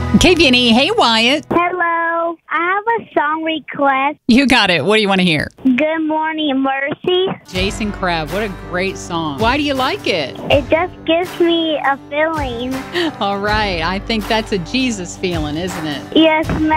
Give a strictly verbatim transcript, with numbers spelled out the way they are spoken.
K V N E, hey Wyatt. Hello. I have a song request. You got it. What do you want to hear? Good Morning Mercy. Jason Crabb, what a great song. Why do you like it? It just gives me a feeling. All right. I think that's a Jesus feeling, isn't it? Yes, ma'am.